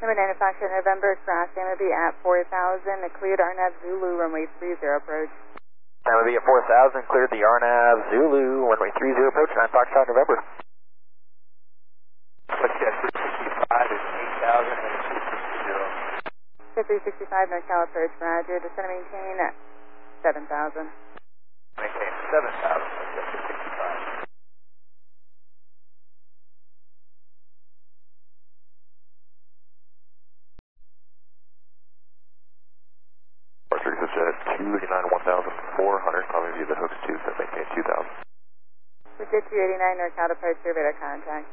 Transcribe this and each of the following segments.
Number 9 Foxtrot November, crossing will be at 4000, cleared RNAV Zulu, runway 30 approach. That would be at 4000, cleared the RNAV Zulu, runway 30 approach, 9 Foxtrot November. Foxtrot 365 is 8000 and 365 NorCal approach, roger, descend and maintain 7000. Maintain 7000, Foxtrot 365. At 289, 1,400, coming via the hooks 2, so maintain 2,000. Digit 289 NorCal approach, survey to contact.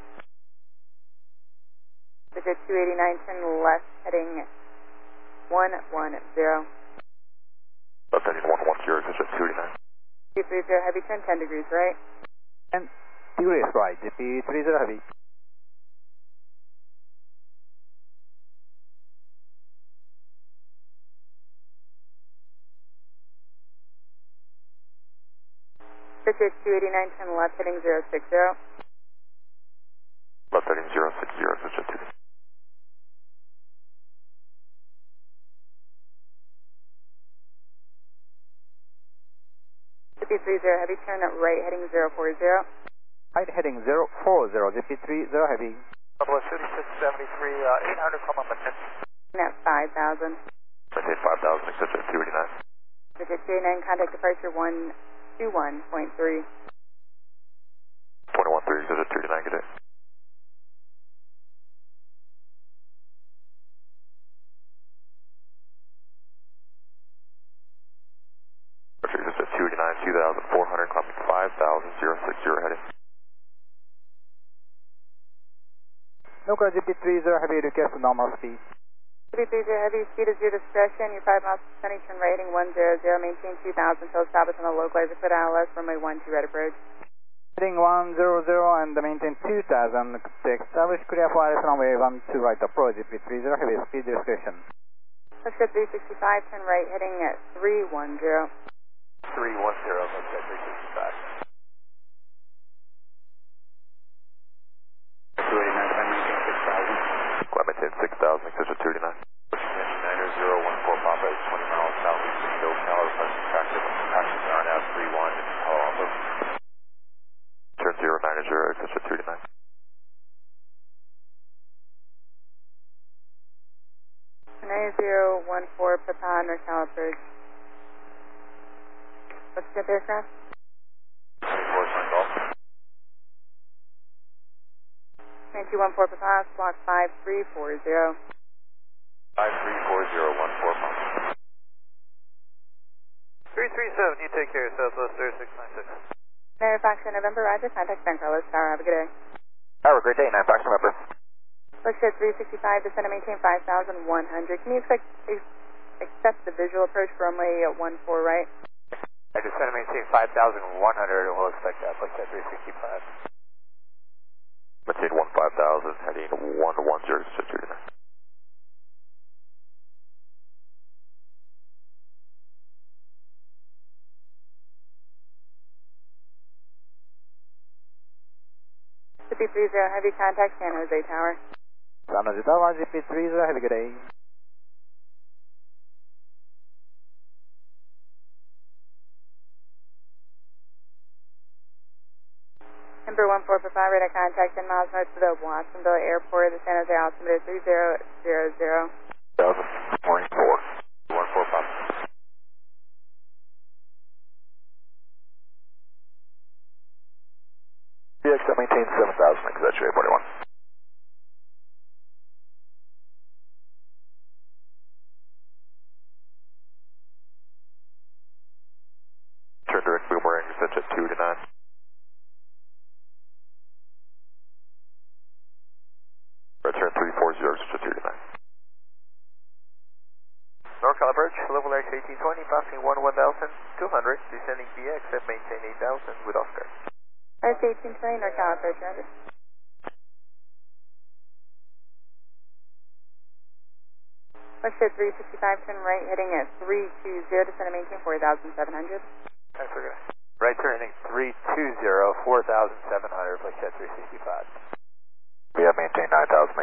Digit 289, turn left, heading 110. Left heading 110, digit 289. 230, heavy turn 10 degrees right. 10 degrees right, GP 30 heavy. Digit 289, turn left, heading 060. Left heading 060, digit 2. GP30, heavy turn right, heading 040. Right heading 040, GP30 heavy. Southwest 5673, 800, come on, maintain. At 5000. Maintain 5,000, digit 289. Digit 289, contact departure 121.3. 21.3, digit 289, good day. Digit 289, 2,400, climbing 5,000, 060 heading. Local GP30 heavy, request normal speed. GP30 heavy, speed is your discretion. Your 5 miles per turn right, heading 100, maintain 2000 until stop us on the localizer foot ILS, runway 12 right approach. Heading 100 and maintain 2000, establish clear for ILS runway 12 right approach, GP30 heavy, speed discretion. Foxtrot 365, turn right, heading 310. 310, Foxtrot 365. 289, maintain 6,000. Climb maintain 6,000, digit 289. 90014 Papa is 20 miles southeast of SoCal, requesting tractor RNAV 31 in Palo Alto. Turn 090, digit 289. Nine 014 Papa, NorCal approach. What's the aircraft? 24 Golf. 9214 Papa, block 5340. 534014 Papa. 337, you take care, Southwest 3696. 9 Foxtrot November, roger, contact San Carlos Tower, have a good day. Have a great day, 9 Foxtrot November. Foxtrot 365, descend and maintain 5100. Can you accept the visual approach for runway 14 right? I descend and maintain 5,100 and we'll expect that, Foxtrot 365. Maintain 15,000, heading 110, digit 289. GP30, heavy contact San Jose Tower. San Jose Tower, GP30 heavy, good day. Number 14 Papa, radar contact 10 miles north of the Watsonville Airport, the San Jose altimeter 3000. 1000, 14 Papa. PX maintain 7,000, exaggerate 41. Turn direct boomerang, digit 289. Return 340, digit 289. NorCal approach, level X 1820, passing 1,200, descending PX and maintain 8,000 with Oscar. That's 1820, NorCal approach, roger. Foxtrot 365, turn right, heading at 320, descend and maintain 4,700. Thanks for going. Right turning 320, 4,700, Foxtrot 365. We have maintained 9,000,